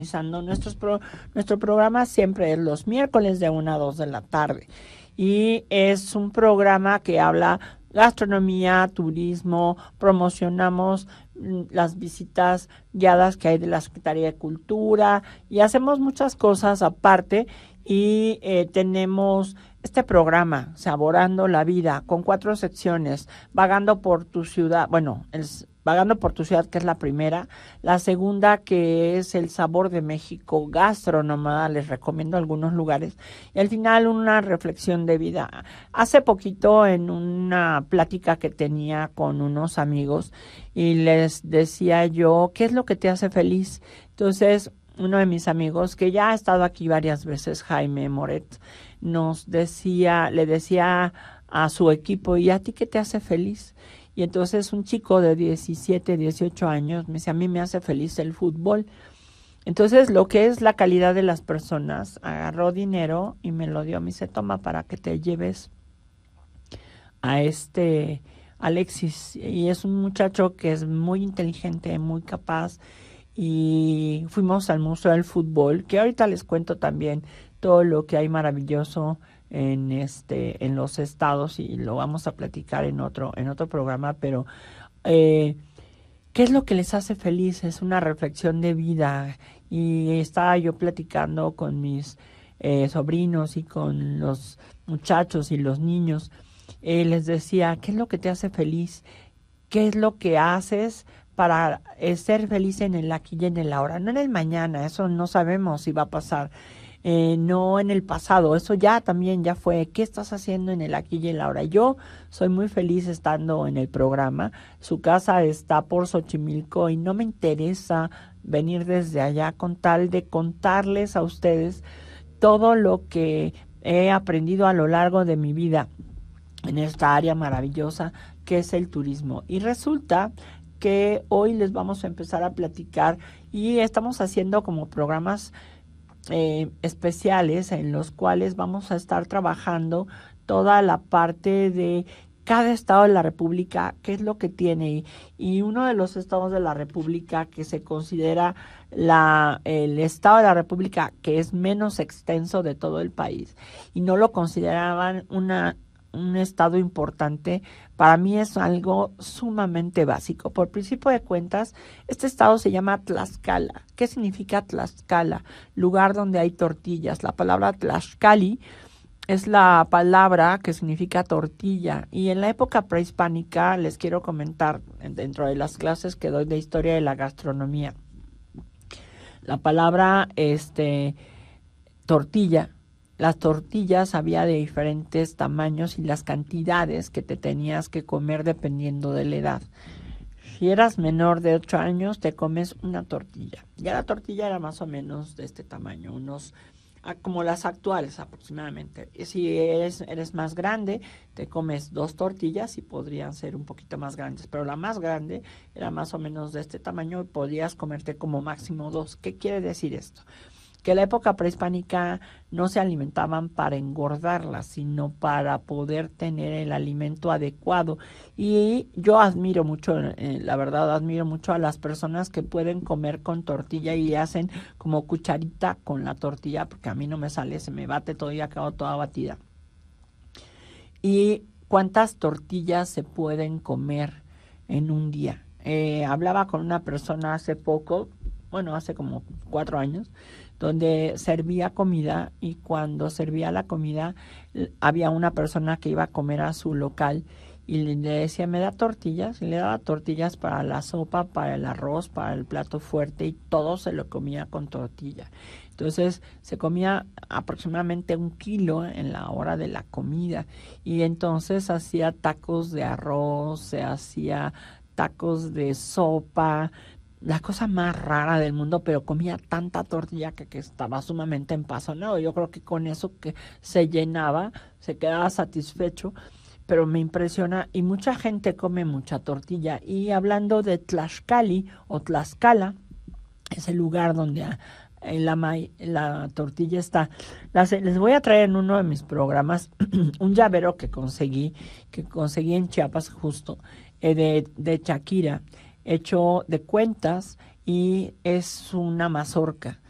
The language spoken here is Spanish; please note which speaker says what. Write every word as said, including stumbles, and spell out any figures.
Speaker 1: Realizando nuestros pro, nuestro programa siempre es los miércoles de una a dos de la tarde y es un programa que habla gastronomía, turismo, promocionamos mm, las visitas guiadas que hay de la Secretaría de Cultura y hacemos muchas cosas aparte y eh, tenemos este programa, Saborando la Vida, con cuatro secciones, vagando por tu ciudad, bueno, el Vagando por tu ciudad, que es la primera. La segunda, que es el sabor de México, gastronómica, les recomiendo algunos lugares. Y al final, una reflexión de vida. Hace poquito, en una plática que tenía con unos amigos, y les decía yo, ¿qué es lo que te hace feliz? Entonces, uno de mis amigos, que ya ha estado aquí varias veces, Jaime Moret, nos decía, le decía a su equipo, ¿y a ti qué te hace feliz? Y entonces un chico de diecisiete, dieciocho años me dice, a mí me hace feliz el fútbol. Entonces lo que es la calidad de las personas, agarró dinero y me lo dio, me dice, toma para que te lleves a este Alexis. Y es un muchacho que es muy inteligente, muy capaz. Y fuimos al Museo del Fútbol, que ahorita les cuento también todo lo que hay maravilloso en este en los estados y lo vamos a platicar en otro en otro programa, pero eh, ¿qué es lo que les hace feliz? Es una reflexión de vida y estaba yo platicando con mis eh, sobrinos y con los muchachos y los niños. Eh, les decía, ¿qué es lo que te hace feliz? ¿Qué es lo que haces para eh, ser feliz en el aquí y en el ahora? No en el mañana, eso no sabemos si va a pasar. Eh, no en el pasado, eso ya también ya fue. ¿Qué estás haciendo en el aquí y en el ahora? Yo soy muy feliz estando en el programa. Su casa está por Xochimilco y no me interesa venir desde allá con tal de contarles a ustedes todo lo que he aprendido a lo largo de mi vida en esta área maravillosa que es el turismo. Y resulta que hoy les vamos a empezar a platicar y estamos haciendo como programas eh, especiales en los cuales vamos a estar trabajando toda la parte de cada estado de la República, qué es lo que tiene. Y, y uno de los estados de la República que se considera la, el estado de la República que es menos extenso de todo el país y no lo consideraban una un estado importante, para mí es algo sumamente básico. Por principio de cuentas, este estado se llama Tlaxcala. ¿Qué significa Tlaxcala? Lugar donde hay tortillas. La palabra Tlaxcali es la palabra que significa tortilla. Y en la época prehispánica, les quiero comentar, dentro de las clases que doy de historia de la gastronomía, la palabra este, tortilla, las tortillas había de diferentes tamaños y las cantidades que te tenías que comer dependiendo de la edad. Si eras menor de ocho años, te comes una tortilla. Ya la tortilla era más o menos de este tamaño, unos como las actuales aproximadamente. Y si eres, eres más grande, te comes dos tortillas y podrían ser un poquito más grandes, pero la más grande era más o menos de este tamaño y podías comerte como máximo dos. ¿Qué quiere decir esto? Que en la época prehispánica no se alimentaban para engordarlas, sino para poder tener el alimento adecuado. Y yo admiro mucho, eh, la verdad, admiro mucho a las personas que pueden comer con tortilla y hacen como cucharita con la tortilla, porque a mí no me sale, se me bate todo y acabo toda batida. ¿Y cuántas tortillas se pueden comer en un día? Eh, hablaba con una persona hace poco, bueno, hace como cuatro años, donde servía comida y cuando servía la comida había una persona que iba a comer a su local y le decía, ¿me da tortillas? Y le daba tortillas para la sopa, para el arroz, para el plato fuerte y todo se lo comía con tortilla. Entonces se comía aproximadamente un kilo en la hora de la comida y entonces hacía tacos de arroz, se hacía tacos de sopa, la cosa más rara del mundo, pero comía tanta tortilla que, que estaba sumamente empazonado. Yo creo que con eso que se llenaba, se quedaba satisfecho, pero me impresiona y mucha gente come mucha tortilla. Y hablando de Tlaxcali o Tlaxcala, es el lugar donde la, la tortilla está. Las, les voy a traer en uno de mis programas un llavero que conseguí, que conseguí en Chiapas justo, eh, de, de Shakira, hecho de cuentas y es una mazorca.